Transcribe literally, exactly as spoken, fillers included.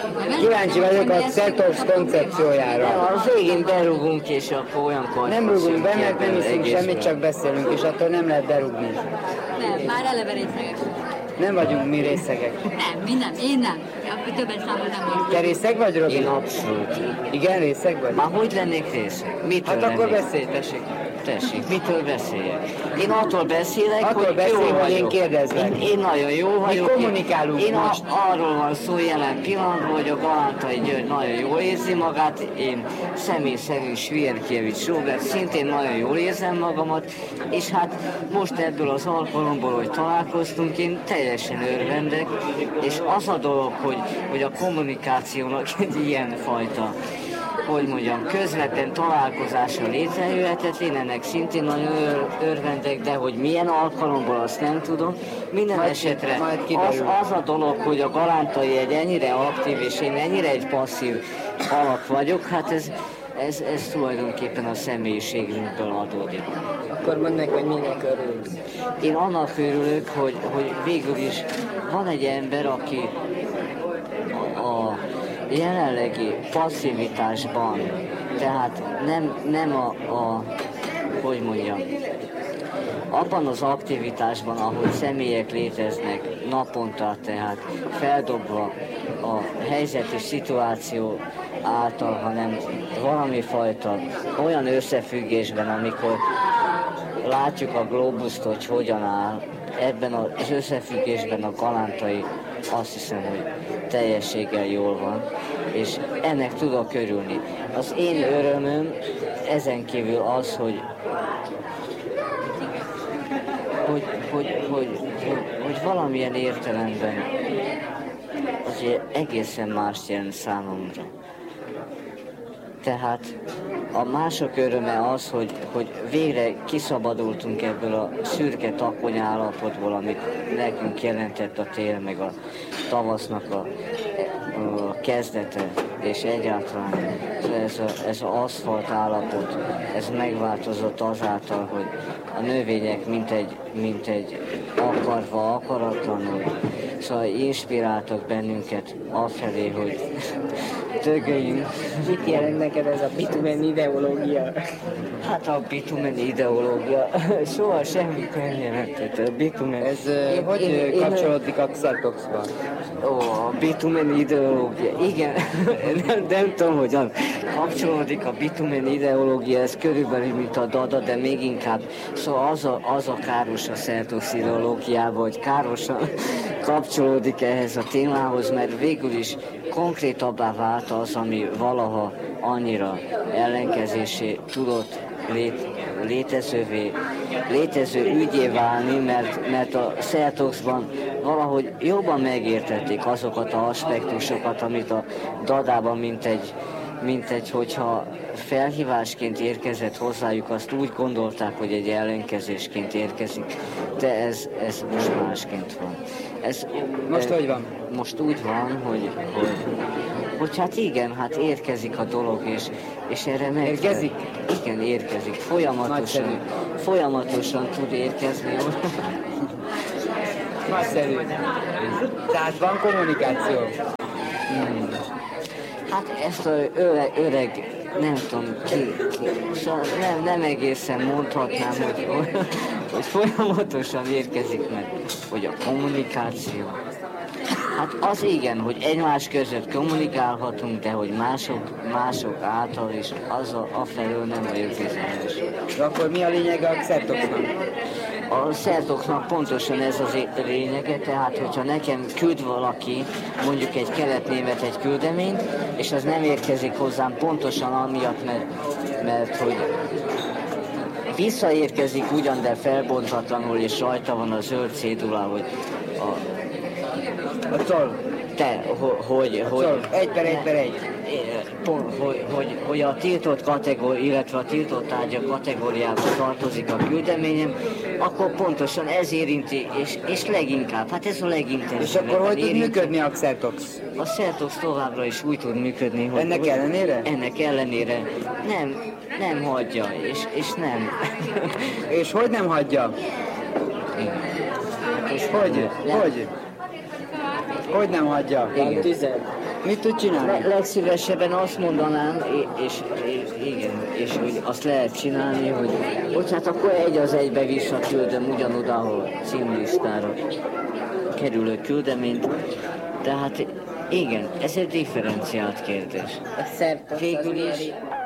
Kíváncsi vagyok a Xertox koncepciójára. A végén berúgunk, és akkor olyankor... Nem rúgunk be, mert nem hiszünk semmit, csak beszélünk, és attól nem lehet berúgni. Nem, már eleve részegek. Nem vagyunk mi részegek. Nem, mi nem, én nem. Többet számol nem vagyok. Te részeg vagy, Robi? Én abszolút. Igen, részeg vagy? Már hogy lennék részeg? Mitől Hát akkor lennék? beszélj, tessék. Tessék, mitől beszéljek? Én attól beszélek, attól hogy beszél, jó hogy vagyok. én kérdezlek. Én, én nagyon jó vagyok. Mi kommunikálunk én, most. Én a, arról van szó jelen pillanatban, hogy a Galántai György nagyon jól érzi magát. Én személy szerint Svierkiewicz Robert szintén nagyon jól érzem magamat. És hát most ebből az alkalomból, hogy találkoztunk, én teljesen örvendek. És az a dolog, hogy, hogy a kommunikációnak egy ilyen fajta, hogy mondjam, közvetlen találkozásra létrejöhetett, én ennek szintén nagyon ör- örvendek, de hogy milyen alkalomból, azt nem tudom. Minden majd, esetre majd az, az a dolog, hogy a Galántai egy ennyire aktív, és én ennyire egy passzív alak vagyok, hát ez, ez, ez tulajdonképpen a személyiségünkből adódik. Akkor mondd meg, hogy minek örülsz. Én annak örülök, hogy, hogy végül is van egy ember, aki a jelenlegi passzivitásban, tehát nem, nem a, a, hogy mondjam, abban az aktivitásban, ahol személyek léteznek naponta, tehát feldobva a helyzeti szituáció által, hanem valami fajta olyan összefüggésben, amikor látjuk a globuszt, hogy hogyan áll, ebben az összefüggésben a Galántai azt hiszem, hogy teljességgel jól van, és ennek tudok örülni. Az én örömöm ezen kívül az, hogy hogy, hogy, hogy, hogy, hogy valamilyen értelemben azért egészen más jelent számomra. Tehát a mások öröme az, hogy, hogy végre kiszabadultunk ebből a szürke takony állapotból, amit nekünk jelentett a tél, meg a tavasznak a, a kezdete, és egyáltalán ez, a, ez az aszfalt állapot, ez megváltozott azáltal, hogy a növények mint egy, mint egy akarva, akaratlanul, szóval inspiráltak bennünket afelé, hogy dögöljünk. Mit jelent neked ez a bitumen ideológia? Hát a bitumen ideológia soha semmi nem jelentett. A bitumen... Ez uh, hogy én, kapcsolódik én, a Xertoxba? Ó, a bitumen ideológia, igen, nem, nem tudom, hogyan kapcsolódik a bitumen ideológia, ez körülbelül mint a dada, de még inkább. Szóval az a, az a káros a Xertox ideológiában, hogy károsan kapcsolódik ehhez a témához, mert végül is konkrétabbá vált az, ami valaha annyira ellenkezésé tudott lét, létezővé, létező ügyé válni, mert, mert a Xertoxban valahogy jobban megértették azokat az aspektusokat, amit a dadában mint egy, mint egy, hogyha felhívásként érkezett hozzájuk, azt úgy gondolták, hogy egy ellenkezésként érkezik, de ez, ez most másként van. Ez, most e, hogy van? Most úgy van, hogy, hogy, hogy hát igen, hát érkezik a dolog, és, és erre meg... Érkezik? Igen, érkezik. Folyamatosan, Nagyszerű. folyamatosan tud érkezni. Nagyszerű. Tehát van kommunikáció. Hmm. Hát ezt az öreg, öreg, nem tudom ki, ki szóval nem, nem egészen mondhatnám, hogy, hogy folyamatosan érkezik meg, hogy a kommunikáció. Hát az igen, hogy egymás között kommunikálhatunk, de hogy mások, mások által is, az a, afelől nem vagyok bizonyos. De akkor mi a lényege a Xertoxnak? A Xertoxnak pontosan ez az lényege, tehát hogyha nekem küld valaki, mondjuk egy keletnémet egy küldeményt, és az nem érkezik hozzám pontosan amiatt, mert, mert hogy visszaérkezik ugyan, de felbontatlanul, és rajta van a zöld cédula, hogy a A toll. Te, hogy... hogy egy per egy per egy. Pont, hogy, hogy, hogy a tiltott kategória, illetve a tiltott tárgyak kategóriába tartozik a küldeményem, akkor pontosan ez érinti, és, és leginkább, hát ez a legintenzívebb. És akkor hogy tud működni a Xertox? A Xertox továbbra is úgy tud működni, hogy... Ennek ellenére? Ennek ellenére nem, nem hagyja, és, és nem. És hogy nem hagyja? És hogy? Nem. Hogy? Hogy nem hagyja? Van tüzed. Mit tud csinálni? Le- legszívesebben azt mondanám, és, és, és igen, és hogy azt lehet csinálni, hogy bocsánat, akkor egy az egybe visszaküldöm ugyanoda, ahol címlistára kerülő küldeményt. Tehát igen, ez egy differenciált kérdés. A szertos az Végül is milyen-